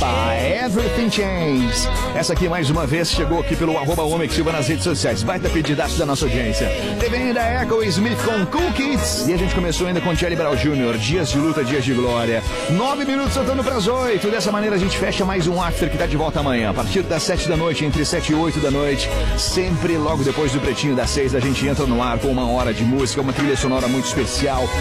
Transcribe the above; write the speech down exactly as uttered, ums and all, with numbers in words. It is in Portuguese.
Everything Changes. Essa aqui mais uma vez chegou aqui pelo arroba Homem Silva nas redes sociais. Baita pedidaço da nossa audiência. Teve ainda Echo Smith com Cool Kids. E a gente começou ainda com Charlie Brown Júnior Dias de luta, dias de glória. Nove minutos soltando pras oito. Dessa maneira a gente fecha mais um After que tá de volta amanhã. A partir das sete da noite, entre sete e oito da noite. Sempre logo depois do Pretinho das seis, a gente entra no ar com uma hora de música, uma trilha sonora muito especial.